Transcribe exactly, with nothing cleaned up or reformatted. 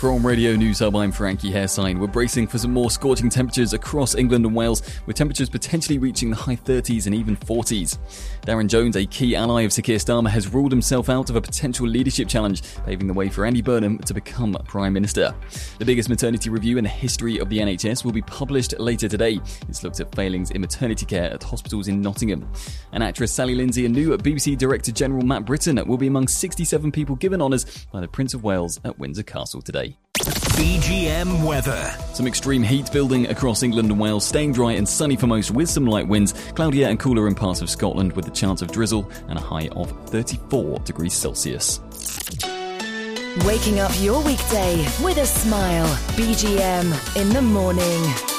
From Radio News Hub, I'm Frankie Hairsign. We're bracing for some more scorching temperatures across England and Wales, with temperatures potentially reaching the high thirties and even forties. Darren Jones, a key ally of Sir Keir Starmer, has ruled himself out of a potential leadership challenge, paving the way for Andy Burnham to become Prime Minister. The biggest maternity review in the history of the N H S will be published later today. It's looked at failings in maternity care at hospitals in Nottingham. And actress Sally Lindsay and new B B C Director General Matt Britton will be among sixty-seven people given honours by the Prince of Wales at Windsor Castle today. B G M weather. Some extreme heat building across England and Wales, staying dry and sunny for most with some light winds, cloudier and cooler in parts of Scotland with a chance of drizzle and a high of thirty-four degrees Celsius. Waking up your weekday with a smile. B G M in the morning.